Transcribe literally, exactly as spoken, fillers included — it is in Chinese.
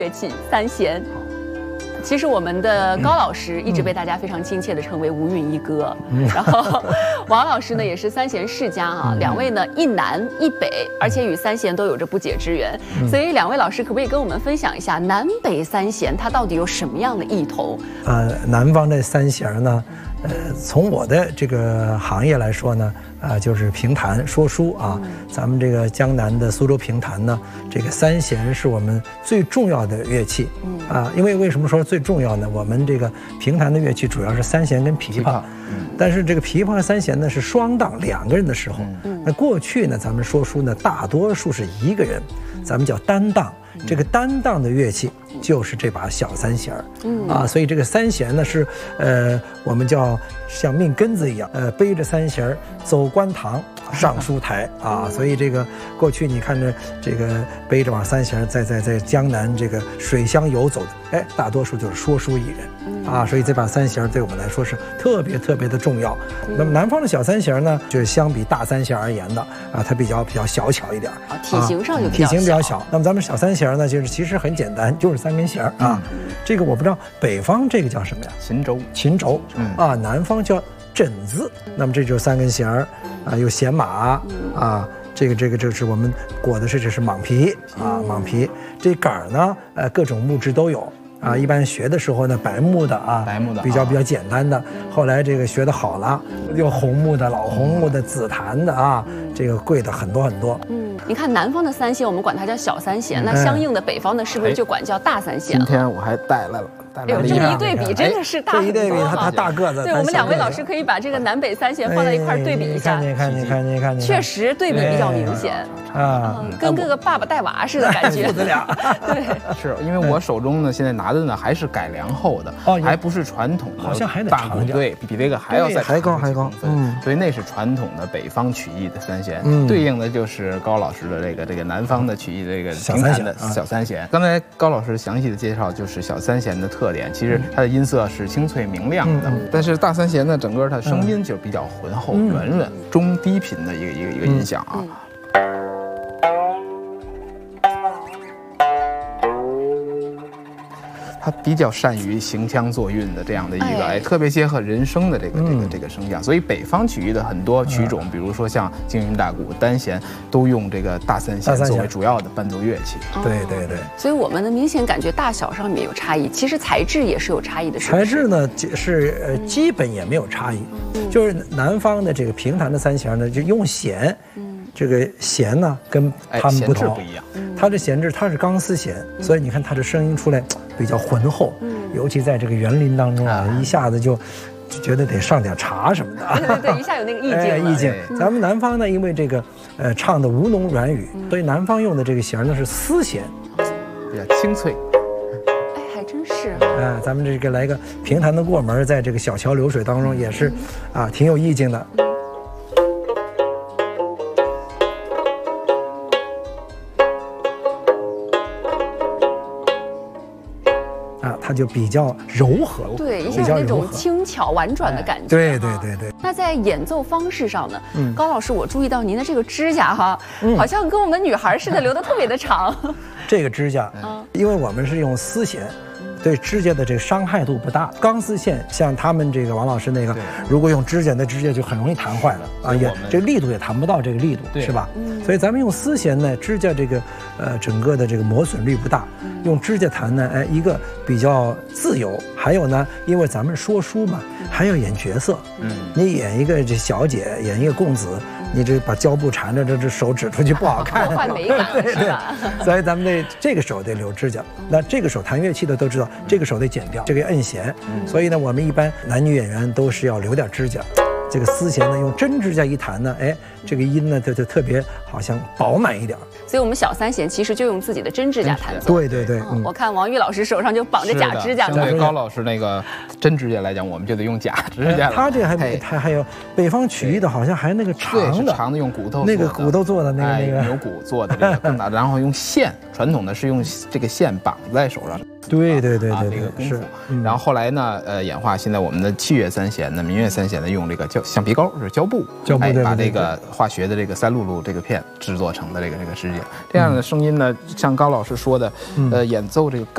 乐器三弦。其实我们的高老师一直被大家非常亲切地称为吴韵一哥，嗯、然后王老师呢也是三弦世家啊，两位呢一南一北，而且与三弦都有着不解之缘。嗯、所以两位老师可不可以跟我们分享一下南北三弦它到底有什么样的异同？ 呃，南方的三弦呢，呃，从我的这个行业来说呢。啊、呃，就是评弹说书啊，嗯、咱们这个江南的苏州评弹呢，这个三弦是我们最重要的乐器，嗯啊，因为为什么说最重要呢？我们这个评弹的乐器主要是三弦跟琵琶，嗯，但是这个琵琶和三弦呢是双档两个人的时候，嗯，那过去呢咱们说书呢大多数是一个人，咱们叫单档，这个单档的乐器就是这把小三弦儿，嗯啊，所以这个三弦呢是呃我们叫像命根子一样，呃背着三弦走观堂上书台啊，所以这个过去你看着这个背着把三弦在在在江南这个水乡游走的，哎，大多数就是说书艺人啊，所以这把三弦对我们来说是特别特别的重要。那么南方的小三弦呢，就是相比大三弦而言的啊，它比较比较小巧一点， 啊，体型上就体型比较小。那么咱们小三弦呢，就是其实很简单，就是三根弦啊。这个我不知道北方这个叫什么呀？ 琴轴， 琴轴啊，南方叫枕子。那么这就是三根弦儿啊，有弦马啊。这个这个这是我们裹的是这是蟒皮啊，蟒皮。这杆儿呢，呃，各种木质都有啊。一般学的时候呢，白木的啊， 白木的比较比较简单的。后来这个学的好了，有红木的、老红木的、紫檀的啊，这个贵的很多很多。 嗯，你看南方的三弦，我们管它叫小三弦，那相应的北方的是不是就管叫大三弦？ 今天我还带来了。 哎呦，这么一对比，真的是大很多。 这一对比，他他大个子。 对，我们两位老师可以把这个南北三弦放在一块对比一下。 你看，你看，你看，你看， 确实对比比较明显啊，跟各个爸爸带娃似的感觉。 父子俩。 对， 是因为我手中呢，现在拿的呢还是改良后的，哦，还不是传统的， 好像还得大鼓，对比这个还要再还高还高。 嗯，所以那是传统的北方曲艺的三弦，对应的就是高老师的这个这个南方的曲艺这个评弹的小三弦。刚才高老师详细的介绍就是小三弦的特点，其实它的音色是清脆明亮的，嗯、但是大三弦呢，整个它声音就比较浑厚、嗯、圆润、中低频的一个一个一个音响啊。嗯它比较善于行腔作韵的这样的一个，哎，特别结合人声的这个这个这个声响，所以北方曲艺的很多曲种，比如说像京韵大鼓、单弦，都用这个大三弦作为主要的伴奏乐器。 对对对。 所以我们的明显感觉大小上面有差异，其实材质也是有差异的。 材质呢是呃基本也没有差异，就是南方的这个评弹的三弦呢，就用弦。这个弦呢跟他们不同， 不一样。 它的弦质它是钢丝弦，所以你看它的声音出来比较浑厚，尤其在这个园林当中啊，一下子就就觉得得上点茶什么的。 对对对，一下有那个意境。哎， 意境。咱们南方呢，因为这个呃唱的吴侬软语，所以南方用的这个弦呢是丝弦， 比较清脆。 哎，还真是。 哎，咱们这个来个评弹的过门，在这个小桥流水当中也是啊挺有意境的。啊，它就比较柔和， 对，一下那种轻巧婉转的感觉。 对对对对。 那在演奏方式上呢？嗯，高老师，我注意到您的这个指甲哈，好像跟我们女孩似的，留得特别的长。 这个指甲，嗯，因为我们是用丝弦。对指甲的这个伤害度不大，钢丝线像他们这个王老师那个，如果用指甲，那指甲就很容易弹坏了啊，也这个力度也弹不到这个力度，是吧？所以咱们用丝弦呢，指甲这个呃整个的这个磨损率不大，用指甲弹呢，哎，一个比较自由，还有呢，因为咱们说书嘛，还要演角色，嗯，你演一个这小姐，演一个公子。你这把胶布缠着，这这手指出去不好看， 破坏美感是吧？ 所以咱们这这个手得留指甲。那这个手弹乐器的都知道，这个手得剪掉，这个摁弦。所以呢，我们一般男女演员都是要留点指甲。这个丝弦呢，用真指甲一弹呢，哎，这个音呢就就特别好像饱满一点。 所以我们小三弦其实就用自己的真指甲弹奏。 对对对， 嗯、我看王玉老师手上就绑着假指甲。 相对高老师那个真指甲来讲，我们就得用假指甲。 他这还还还有北方曲艺的，好像还那个长的， 长的用骨头那个骨头做的那个那个牛骨做的这个更大，然后用线，传统的是用这个线绑在手上。 对对对对， 这个功夫。然后后来呢，呃，演化现在我们的器乐三弦呢，民乐三弦呢，用这个胶橡皮膏，就是胶布， 胶布把这个化学的这个三露露这个片制作成的这个这个指甲，这样的声音呢，像高老师说的，呃，演奏这个。